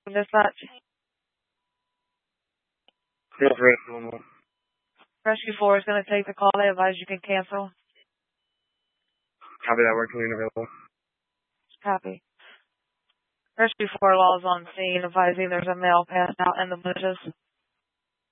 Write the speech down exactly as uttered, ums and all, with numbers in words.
Dispatch. Feel free to one more. Rescue four is going to take the call. They advise you can cancel. Copy that. Work clean available. Copy. Rescue four laws on scene advising there's a male passed out in the bushes.